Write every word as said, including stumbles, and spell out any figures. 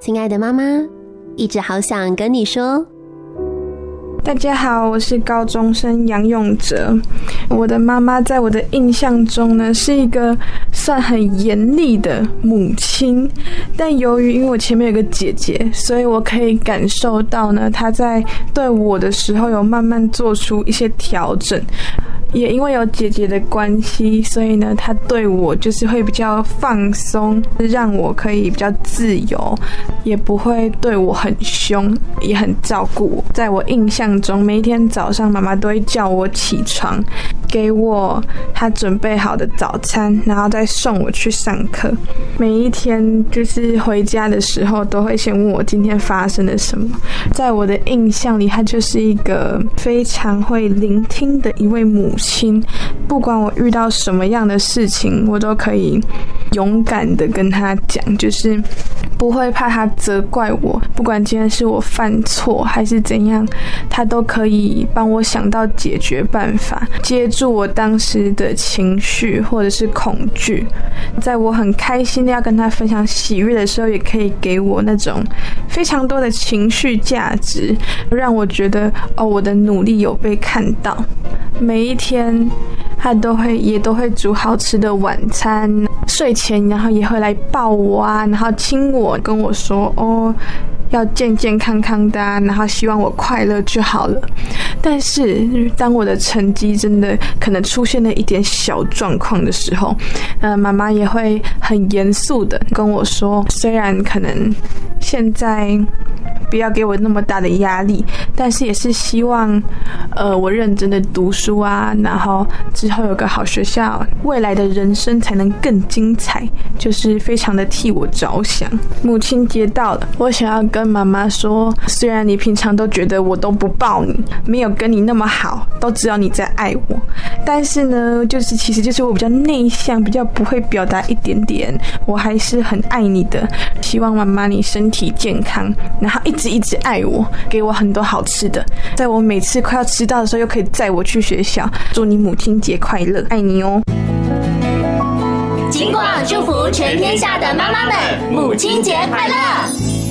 亲爱的妈妈，一直好想跟你说。 大家好，我是高中生杨永哲。我的妈妈在我的印象中呢，是一个算很严厉的母亲，但由于因为我前面有个姐姐，所以我可以感受到呢，她在对我的时候有慢慢做出一些调整。也因为有姐姐的关系，所以呢，她对我就是会比较放松，让我可以比较自由，也不会对我很凶，也很照顾我。在我印象中，每一天早上妈妈都会叫我起床，给我她准备好的早餐，然后再送我去上课。每一天就是回家的时候，都会先问我今天发生了什么。在我的印象里，她就是一个非常会聆听的一位母亲，不管我遇到什么样的事情，我都可以勇敢的跟她讲，就是不会怕她责怪我，不管今天是我犯错还是怎样，她都可以帮我想到解决办法，接住我当时的情绪或者是恐惧。在我很开心的要跟她分享喜悦的时候，也可以给我那种非常多的情绪价值，让我觉得哦，我的努力有被看到。每一天他都会也都会煮好吃的晚餐，睡前然后也会来抱我啊，然后亲我，跟我说哦要健健康康的啊，然后希望我快乐就好了。但是当我的成绩真的可能出现了一点小状况的时候，呃，妈妈也会很严肃的跟我说，虽然可能现在不要给我那么大的压力，但是也是希望呃我认真的读书啊，然后之后有个好学校，未来的人生才能更精彩，就是非常的替我着想。母亲节到了，我想要跟妈妈说，虽然你平常都觉得我都不抱你，没有跟你那么好，都知道你在爱我，但是呢就是其实就是我比较内向，比较不会表达一点点，我还是很爱你的，希望妈妈你身体健康，然后一直一直爱我，给我很多好吃的，在我每次快要迟到的时候又可以载我去学校。祝你母亲节快乐，爱你哦。 金广祝福全天下的妈妈们，母亲节快乐。